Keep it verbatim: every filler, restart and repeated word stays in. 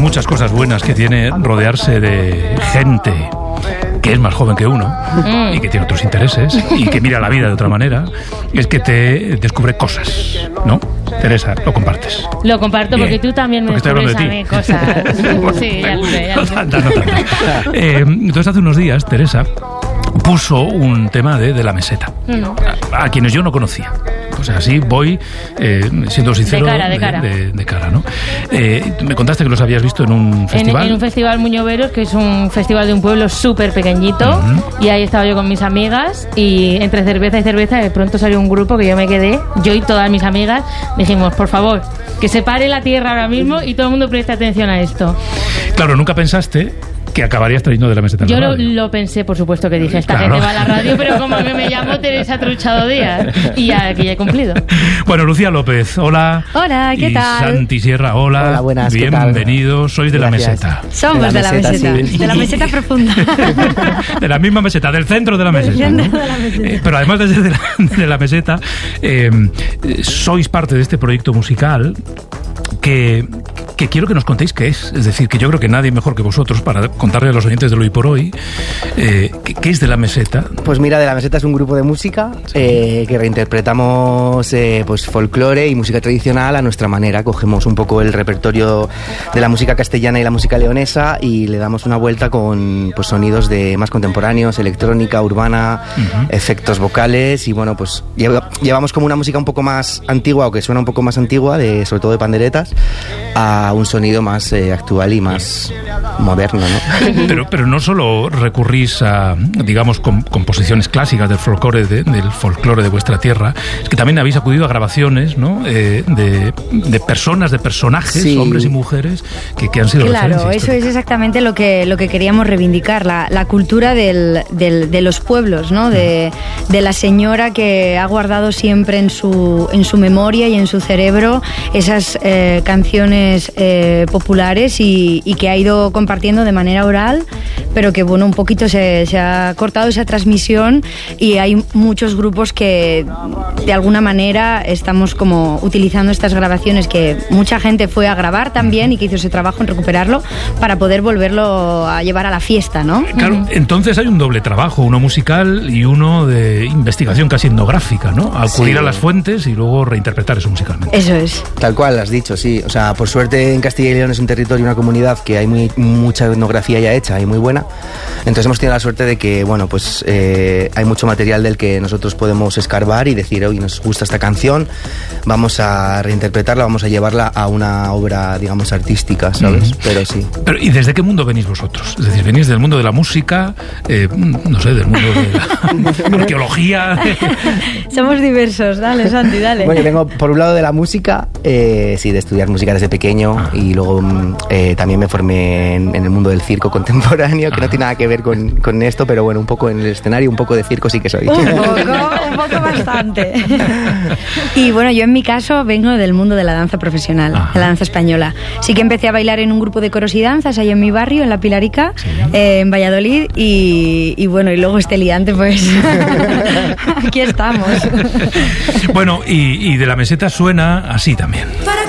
muchas cosas buenas que tiene rodearse de gente que es más joven que uno mm. y que tiene otros intereses y que mira la vida de otra manera, es que te descubre cosas, ¿no? Teresa, lo compartes. Lo comparto. Bien. Porque tú también me descubres a mí cosas. Sí, ya lo sé, ya lo sé. No, no, no, no. Eh, entonces, hace unos días, Teresa puso un tema de, de la meseta, mm. a, a quienes yo no conocía. O sea, así voy, eh, siendo sincero, de cara, de cara, de, de, de cara, ¿no? Eh, me contaste que los habías visto en un festival. En, en un festival Muñoveros, que es un festival de un pueblo súper pequeñito, uh-huh. y ahí estaba yo con mis amigas, y entre cerveza y cerveza de pronto salió un grupo que yo me quedé, yo y todas mis amigas, dijimos, por favor, que se pare la tierra ahora mismo y todo el mundo preste atención a esto. Claro, nunca pensaste que acabarías trayendo de la meseta. Yo lo, lo pensé, por supuesto, que dije, esta claro. gente va a la radio, pero como que me llamo Teresa Truchado Díaz, y ya que ya he cumplido. Bueno, Lucía López, hola. Hola, ¿qué y tal? Santi Sierra, hola. Hola, buenas, bienvenidos. Sois de Gracias. la meseta. Somos de la meseta, de la meseta, sí. de la meseta profunda. De la misma meseta, del centro de la meseta. Del centro ¿no? de la meseta. Eh, pero además de, de, la, de la meseta, eh, sois parte de este proyecto musical que, que quiero que nos contéis qué es. Es decir, que yo creo que nadie mejor que vosotros para contarle a los oyentes de Hoy por Hoy eh, qué, qué es de la meseta. Pues mira, de la meseta es un grupo de música sí. eh, que reinterpretamos eh, pues folclore y música tradicional a nuestra manera. Cogemos un poco el repertorio de la música castellana y la música leonesa y le damos una vuelta con pues sonidos de más contemporáneos, electrónica, urbana, uh-huh. efectos vocales y bueno, pues lleva, llevamos como una música un poco más antigua o que suena un poco más antigua, de, sobre todo de panderetas, a un sonido más eh, actual y más moderno, ¿no? Pero, pero no solo recurrís a, digamos, com- composiciones clásicas del folclore de, del folclore de vuestra tierra, es que también habéis acudido a grabaciones, ¿no? Eh, de, de personas, de personajes, sí. hombres y mujeres, que, que han sido claro, referencia eso es exactamente lo que, lo que queríamos reivindicar, la, la cultura del, del, de los pueblos, ¿no? De, de la señora que ha guardado siempre en su, en su memoria y en su cerebro esas eh, canciones eh, populares y, y que ha ido compartiendo de manera oral, pero que bueno, un poquito se, se ha cortado esa transmisión y hay muchos grupos que de alguna manera estamos como utilizando estas grabaciones que mucha gente fue a grabar también y que hizo ese trabajo en recuperarlo para poder volverlo a llevar a la fiesta, ¿no? Claro, entonces hay un doble trabajo, uno musical y uno de investigación casi etnográfica, ¿no? Acudir sí. a las fuentes y luego reinterpretar eso musicalmente. Eso es. Tal cual, has dicho, sí. O sea, por suerte en Castilla y León es un territorio, una comunidad que hay muy, mucha etnografía ya hecha y muy buena. Entonces hemos tenido la suerte de que, bueno, pues eh, hay mucho material del que nosotros podemos escarbar y decir, oye, nos gusta esta canción, vamos a reinterpretarla, vamos a llevarla a una obra, digamos, artística, ¿sabes? Mm. Pero sí. Pero, ¿y desde qué mundo venís vosotros? Es decir, ¿venís del mundo de la música? Eh, no sé, del mundo de la arqueología. Somos diversos, dale, Santi, dale. Bueno, yo vengo por un lado de la música, eh, sí, de estudiar música desde pequeño ah. y luego eh, también me formé en, en el mundo del circo contemporáneo, que ah. no tiene nada que ver con, con esto, pero bueno, un poco en el escenario, un poco de circo sí que soy. Un poco, un poco bastante. Y bueno, yo en mi caso vengo del mundo de la danza profesional, ah. de la danza española. Sí que empecé a bailar en un grupo de coros y danzas ahí en mi barrio, en La Pilarica, sí. eh, en Valladolid, y, y bueno, y luego este liante, pues aquí estamos. Bueno, y, y de la meseta suena así también.